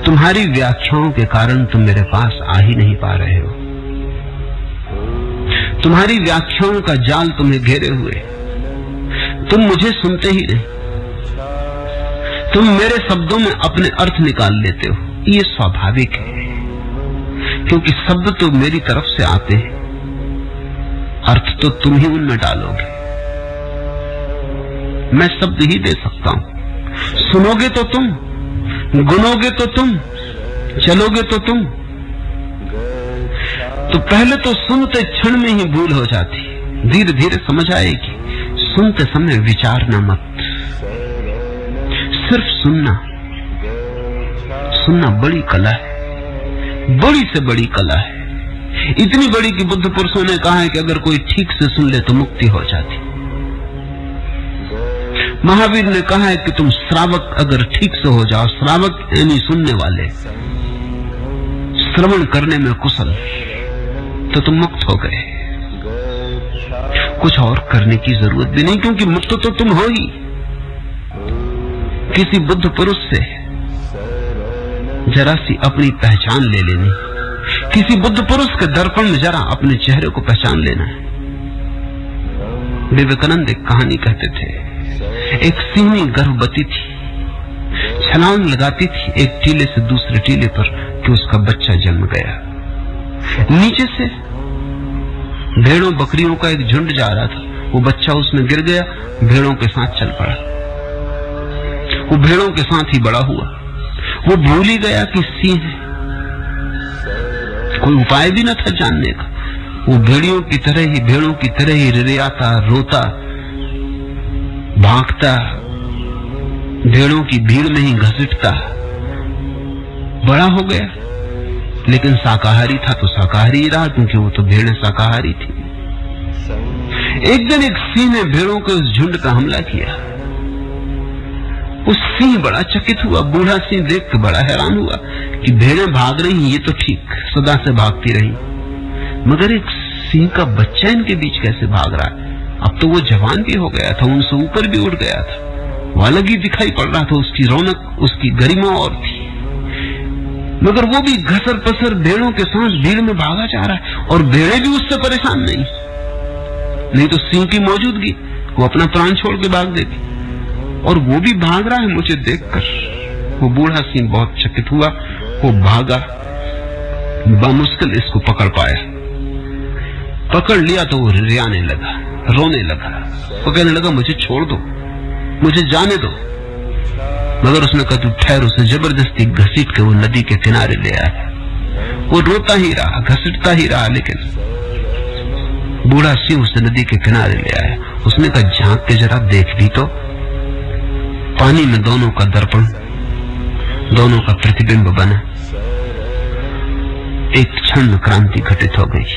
तुम्हारी व्याख्याओं के कारण तुम मेरे पास आ ही नहीं पा रहे हो। तुम्हारी व्याख्याओं का जाल तुम्हें घेरे हुए, तुम मुझे सुनते ही नहीं। तुम मेरे शब्दों में अपने अर्थ निकाल लेते हो। ये स्वाभाविक है, क्योंकि शब्द तो मेरी तरफ से आते हैं, अर्थ तो तुम ही उनमें डालोगे। मैं शब्द ही दे सकता हूं। सुनोगे तो तुम, गुनोगे तो तुम, चलोगे तो तुम। तो पहले तो सुनते क्षण में ही भूल हो जाती, धीरे धीरे समझ आएगी। सुनते समय विचारना मत, सिर्फ सुनना। सुनना बड़ी कला है, बड़ी से बड़ी कला है। इतनी बड़ी कि बुद्ध पुरुषों ने कहा है कि अगर कोई ठीक से सुन ले तो मुक्ति हो जाती। महावीर ने कहा है कि तुम श्रावक अगर ठीक से हो जाओ, श्रावक यानी सुनने वाले, श्रवण करने में कुशल, तो तुम मुक्त हो गए। कुछ और करने की जरूरत भी नहीं, क्योंकि मुक्त तो तुम हो ही। किसी बुद्ध पुरुष से जरा सी अपनी पहचान ले लेनी, किसी बुद्ध पुरुष के दर्पण में जरा अपने चेहरे को पहचान लेना है। विवेकानंद एक कहानी कहते थे। एक सिंही गर्भवती थी, छलांग लगाती थी एक टीले से दूसरे टीले पर कि उसका बच्चा जन्म गया। नीचे से भेड़ों बकरियों का एक झुंड जा रहा था, वो बच्चा उसमें गिर गया, भेड़ों के साथ चल पड़ा। वो भेड़ों के साथ ही बड़ा हुआ। वो भूल ही गया कि सिंह है, कोई उपाय भी न था जानने का। वो भेड़ों की तरह ही रिरियाता, रोता, भागता, भेड़ों की भीड़ में ही घसीटता बड़ा हो गया। लेकिन शाकाहारी था तो शाकाहारी रहा, क्योंकि वो तो भेड़ें शाकाहारी थी। एक दिन एक सिंह ने भेड़ों के उस झुंड का हमला किया। उस सिंह बड़ा चकित हुआ, बूढ़ा सिंह देख के बड़ा हैरान हुआ कि भेड़ें भाग रही, ये तो ठीक सदा से भागती रही, मगर एक सिंह का बच्चा इनके बीच कैसे भाग रहा है? अब तो वो जवान भी हो गया था, उनसे ऊपर भी उड़ गया था, वो अलग ही दिखाई पड़ रहा था। उसकी रौनक, उसकी गरिमा और थी, मगर वो भी घसर पसर भेड़ों के साथ भीड़ में भागा जा रहा है, और भेड़ें भी उससे परेशान नहीं तो सिंह की मौजूदगी वो अपना प्राण छोड़ के भाग देती, और वो भी भाग रहा है मुझे देखकर। वो बूढ़ा सिंह बहुत चकित हुआ, वो भागा, बामुश्किल इसको पकड़ पाया। पकड़ लिया तो वो रियाने लगा, रोने लगा। वो कहने लगा मुझे छोड़ दो, मुझे जाने दो। मगर उसने कहा तू ठहर। उसे जबरदस्ती घसीट के वो नदी के किनारे ले आया। वो रोता ही रहा, घसीटता ही रहा, लेकिन बूढ़ा सिंह उसे नदी के किनारे ले आया। उसने कहा झांक के जरा देख भी तो। पानी में दोनों का दर्पण, दोनों का प्रतिबिंब बना। एक क्षण में क्रांति घटित हो गई।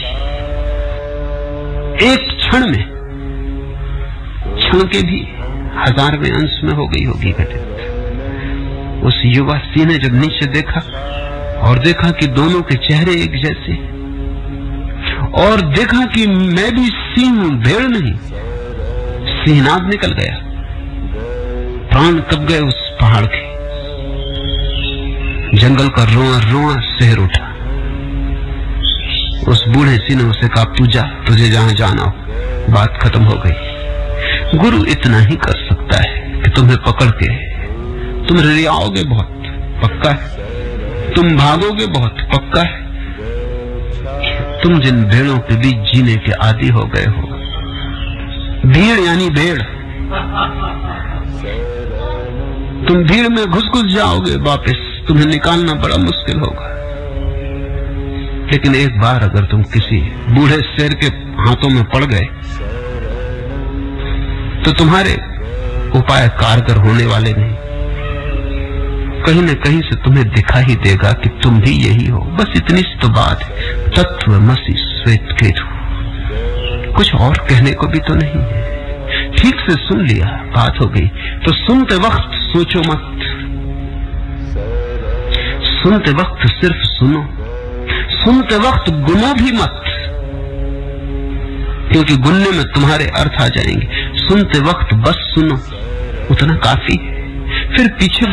एक क्षण में, क्षण के भी 1000वें अंश में हो गई होगी घटित। उस युवा सिंह ने जब नीचे देखा और देखा कि दोनों के चेहरे एक जैसे, और देखा कि मैं भी सिंह हूं, भेड़ नहीं, सिंहनाद निकल गया। प्राण कब गए उस पहाड़ के। जंगल का रोआ रोआ शहर उठा। उस बूढ़े सिंह ने उसे कहा तू जा, तुझे जहां जाना हो। बात खत्म हो गई। गुरु इतना ही कर सकता है कि तुम्हें पकड़ के, तुम रियाओगे बहुत पक्का है, तुम भागोगे बहुत पक्का है, तुम जिन भेड़ों के बीच जीने के आदी हो गए हो। भीड़ यानी भेड़, तुम भीड़ में घुस जाओगे वापस, तुम्हें निकालना बड़ा मुश्किल होगा। लेकिन एक बार अगर तुम किसी बूढ़े शेर के हाथों में पड़ गए तो तुम्हारे उपाय कारगर होने वाले नहीं। कहीं न कहीं से तुम्हें दिखा ही देगा कि तुम भी यही हो। बस इतनी सी तो बात है। तत्वमसि श्वेत केतु, कुछ और कहने को भी तो नहीं है। ठीक से सुन लिया, बात हो गई। तो सुनते वक्त सोचो मत, सुनते वक्त सिर्फ सुनो, सुनते वक्त गुनो भी मत, क्योंकि गुनने में तुम्हारे अर्थ आ जाएंगे। सुनते वक्त बस सुनो, उतना काफी है। फिर पीछे